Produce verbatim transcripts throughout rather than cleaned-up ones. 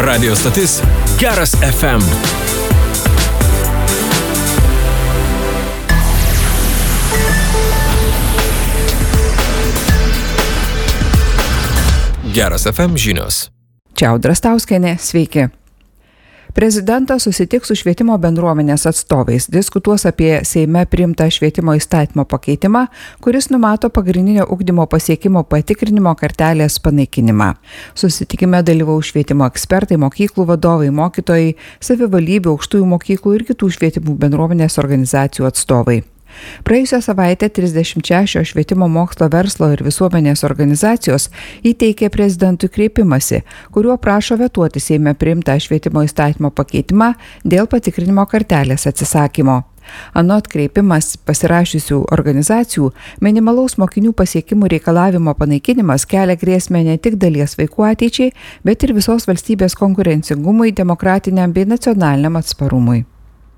Radio stotis Geras F M. Geras F M žinios. Čia Audra Stauskienė, sveiki. Prezidentas susitiks su švietimo bendruomenės atstovais, diskutuos apie Seime priimtą švietimo įstatymo pakeitimą, kuris numato pagrindinio ugdymo pasiekimo patikrinimo kartelės panaikinimą. Susitikime dalyvaus švietimo ekspertai, mokyklų vadovai, mokytojai, savivaldybių, aukštųjų mokyklų ir kitų švietimų bendruomenės organizacijų atstovai. Praėjusią savaitę trisdešimt šešios švietimo mokslo, verslo ir visuomenės organizacijos įteikė prezidentui kreipimąsi, kuriuo prašo vetuoti Seime priimtą švietimo įstatymo pakeitimą dėl patikrinimo kartelės atsisakymo. Anot kreipimas pasirašiusių organizacijų, minimalaus mokinių pasiekimų reikalavimo panaikinimas kelia grėsmę ne tik dalies vaikų ateičiai, bet ir visos valstybės konkurencingumui, demokratiniam bei nacionaliniam atsparumui.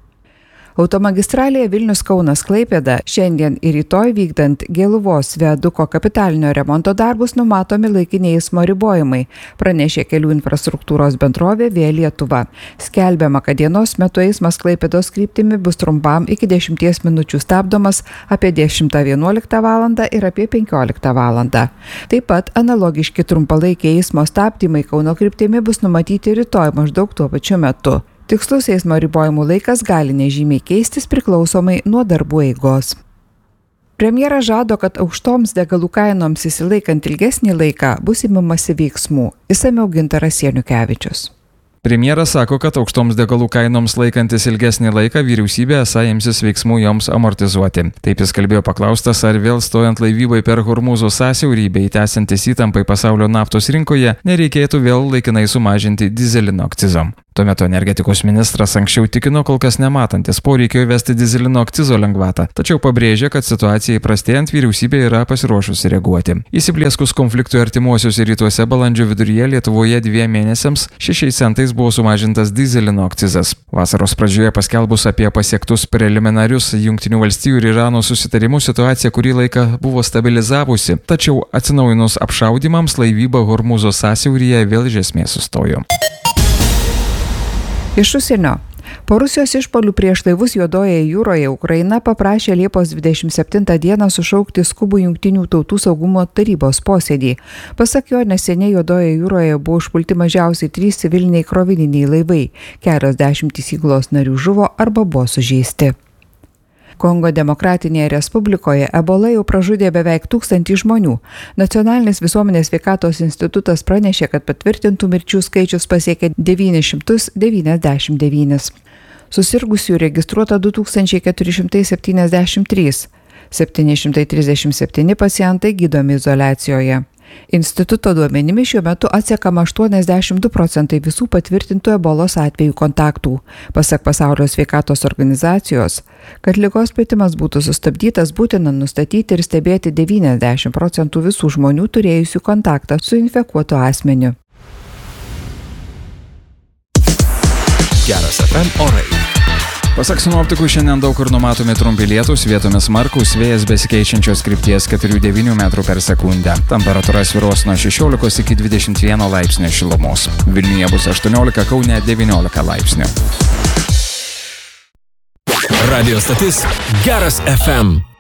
Automagistralėje Vilnius-Kaunas Klaipėda šiandien ir rytoj vykdant Gėluvos viaduko kapitalinio remonto darbus numatomi laikiniai eismo ribojimai, pranešė kelių infrastruktūros bendrovė Via Lietuva. Skelbiama, kad dienos metu eismas Klaipėdos kryptimi bus trumpam iki dešimties minučių stabdomas apie dešimtą vienuoliktą valandą ir apie penkioliktą valandą. Taip pat analogiški trumpalaikiai eismo stabdymai Kauno kryptimi bus numatyti rytoj maždaug tuo pačiu metu. Tikslus eismo ribojimų laikas gali nežymiai keistis priklausomai nuo darbų eigos. Premjeras žado, kad aukštoms degalų kainoms įsilaikant ilgesnį laiką bus imamasi veiksmų. Išsamiau Gintaras Janukevičius. Premjeras sako, kad aukštoms degalų kainoms laikantis ilgesnį laiką vyriausybė esą imsis veiksmų joms amortizuoti. Taip jis kalbėjo paklaustas, ar vėl stojant laivybai per Hormūzo sąsiaurį bei tęsiantis įtampai pasaulio naftos rinkoje nereikėtų vėl laikinai sumažinti dyzelino akcizo. Tuo metu energetikos ministras anksčiau tikino kol kas nematantis poreikio įvesti dyzelino akcizo lengvatą, tačiau pabrėžė, kad situacijai prastėjant vyriausybė yra pasiruošusi reaguoti. Įsiplieskus konfliktui artimuosiuose rytuose balandžio viduryje Lietuvoje dviem mėnesiams šešiais centais buvo sumažintas dyzelino akcizas. Vasaros pradžioje paskelbus apie pasiektus preliminarius Jungtinių valstijų ir Irano susitarimus situacija kurį laiką buvo stabilizavusi, tačiau atsinaujinus apšaudymams laivyba Hormūzo sąsiauryje vėl iš esmės sustojo. Iš užsienio. Po Rusijos išpuolių prieš laivus Juodojoje jūroje Ukraina paprašė Liepos dvidešimt septintą dieną sušaukti skubų Jungtinių tautų saugumo tarybos posėdį. Pasak jo, neseniai Juodojoje jūroje buvo užpulti mažiausiai trys civiliniai krovininiai laivai, kelios dešimtys įgulos narių žuvo arba buvo sužeisti. Kongo Demokratinėje Respublikoje ebola jau pražudė beveik tūkstantį žmonių. Nacionalinis visuomenės sveikatos institutas pranešė, kad patvirtintų mirčių skaičius pasiekė devynis šimtus devyniasdešimt devynis. Susirgusių registruota du tūkstančiai keturi šimtai septyniasdešimt trys. septyni šimtai trisdešimt septyni pacientai gydomi izoliacijoje. Instituto duomenimis šiuo metu atsekama aštuoniasdešimt du procentai visų patvirtintų ebolos atvejų kontaktų. Pasak Pasaulio sveikatos organizacijos, kad ligos plitimas būtų sustabdytas, būtina nustatyti ir stebėti devyniasdešimt procentų visų žmonių turėjusių kontaktą su infekuotu asmeniu. Geras F M orai. Pasak sinoptikų, šiandien daug kur numatomi trumpi lietūs, vietomis smarkūs, vėjas besikeičiančios krypties keturi devyni metrų per sekundę. Temperatūra svyruos nuo šešiolikos iki dvidešimt vieno laipsnio šilumos. Vilniuje bus aštuoniolika, Kaune devyniolika laipsnių. Radio stotis Geras F M.